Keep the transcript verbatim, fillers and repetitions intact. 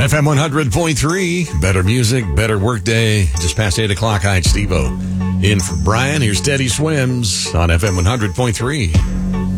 F M one hundred point three, better music, better workday. Just past eight o'clock, hi, it's Steve-O. In for Brian, here's Teddy Swims on F M one hundred point three.